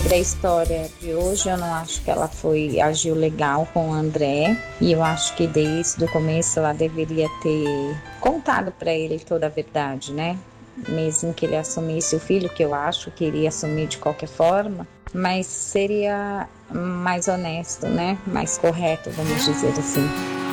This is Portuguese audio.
Sobre a história de hoje, eu não acho que ela agiu legal com o André, e eu acho que desde o começo ela deveria ter contado para ele toda a verdade, né? Mesmo que ele assumisse o filho, que eu acho que iria assumir de qualquer forma, mas seria mais honesto, né? Mais correto, vamos dizer assim.